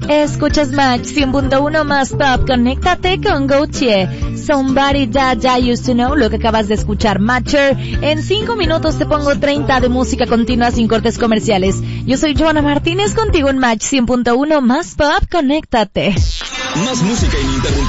Escuchas Match 100.1 más Pop. Conéctate con Gautier. Somebody That I Used to Know, lo que acabas de escuchar, Matcher. En 5 minutos te pongo 30 de música continua sin cortes comerciales. Yo soy Joana Martínez, contigo en Match 100.1 más Pop. Conéctate. Más música ininterrumpida.